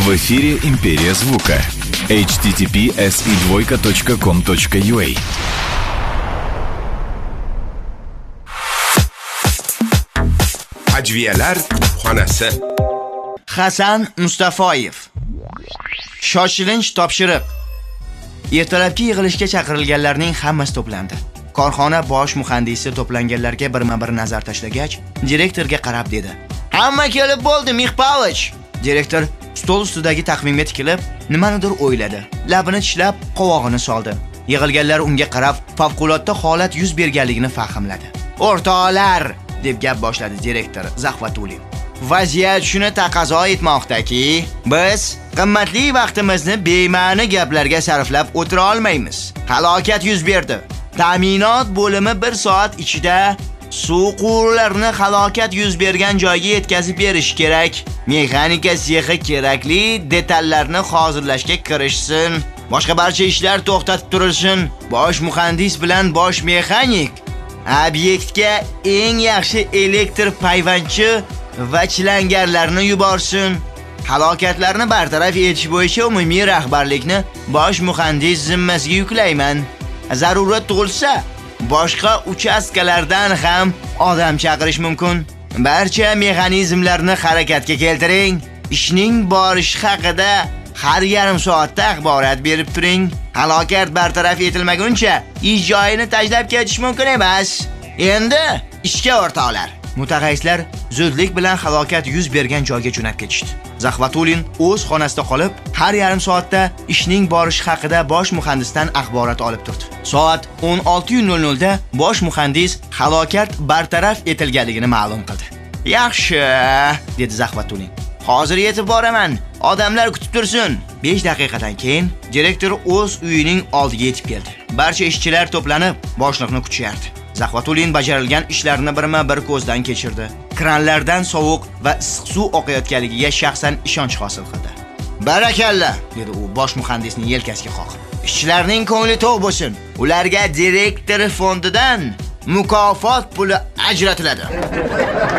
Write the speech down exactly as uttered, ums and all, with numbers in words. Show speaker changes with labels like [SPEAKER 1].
[SPEAKER 1] В эфире «Империя звука». эйч ти ти пи эс и двойка точка ком точка ю а.
[SPEAKER 2] Ajviyalar xonasi.
[SPEAKER 3] Hasan Mustafoyev. Shoshilinch topshiriq. Ertalabki yig'ilishga chaqirilganlarning hammasi to'plandi. Korxona bosh muhandisi to'planganlarga birma-bir nazar tashlagach, direktorga qarab dedi: "Hamma kelib bo'ldi, Mixpavich." Direktor stol ustidagi taqvimga tikilib, nimanidir o'yladi. Labini tishlab, qovog'ini soldi. Yig'ilganlar unga qarab, favqulodda holat yuz berganligini fahmladi. "O'rtoqlar", deb gap boshladi direktor Zaxvatulin. "Vaziyat shuni taqozo etmoqdaki, biz qimmatli vaqtimizni bema'ni gaplarga sarflab o'tira olmaymiz. Halokat yuz berdi. Ta'minot bo'limi bir soat ichida suv quvurlarini halokat yuz bergan joyga yetkazib berish kerak. Mexanika sexi kerakli detallarni hozirlashga kirishsin. Boshqa barcha ishlar to'xtatib turilsin. Bosh muhandis bilan bosh mexanik obyektga eng yaxshi elektr payvandchi va chilangarlarni yuborsin. Halokatlarni bartaraf etish bo'yicha umumiy rahbarlikni bosh muhandis zimmasiga yuklayman. Zarurat tug'ilsa, boshqa uchastkalardan ham odam chaqirish mumkin. Barcha mexanizmlarni harakatga keltiring. Ishning borishi haqida har yarim soatda axborot berib turing. Halokat bartaraf etilmaguncha ish joyini tashlab ketish mumkin emas. Endi ishga o'rtoqlar." Mutaxassislar zudlik bilan halokat yuz bergan joyga jo'nab ketishdi. Zaxvatulin o'z xonasida qolib, har yarim soatda ishning borishi haqida bosh muhandisdan axborot olib turdi. Soat o'n olti nol nol da bosh muhandis halokat bartaraf etilganligini ma'lum qildi. "Yaxshi", dedi Zaxvatulin. "Hozir yetib boraman. Odamlar kutib tursin." besh daqiqadan keyin direktor o'z uyining oldiga yetib keldi. Barcha ishchilar to'planib, boshliqni kutishardi. Zaxvatulin bajarilgan ishlarni birma-bir ko'zdan kechirdi. Kranlardan sovuq va issiq suv oqayotganligiga shaxsan ishonch hosil qildi. "Barakalla", dedi u bosh muhandisning yelkasiga qoqib. "Ishchilarning ko'ngli to'q bo'lsin. Ularga direktor fondidan mukofot puli ajratiladi."